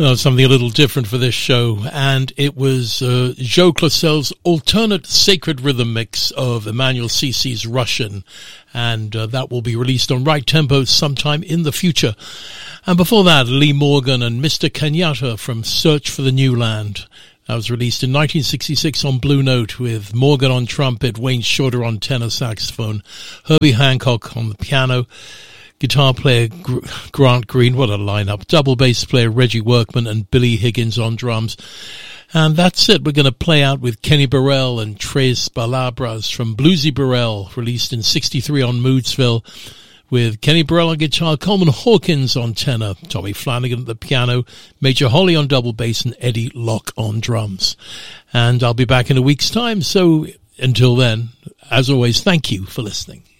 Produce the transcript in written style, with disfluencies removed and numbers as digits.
Something a little different for this show, and it was Joe Clausel's alternate sacred rhythm mix of Emmanuel Cici's Russian, and that will be released on Right Tempo sometime in the future. And before that, Lee Morgan and Mr. Kenyatta from Search for the New Land. That was released in 1966 on Blue Note with Morgan on trumpet, Wayne Shorter on tenor saxophone, Herbie Hancock on the piano, guitar player Grant Green, what a lineup, double bass player Reggie Workman and Billy Higgins on drums. And that's it. We're going to play out with Kenny Burrell and Tres Palabras from Bluesy Burrell, released in 63 on Moodsville, with Kenny Burrell on guitar, Coleman Hawkins on tenor, Tommy Flanagan at the piano, Major Holly on double bass, and Eddie Locke on drums. And I'll be back in a week's time, so until then, as always, thank you for listening.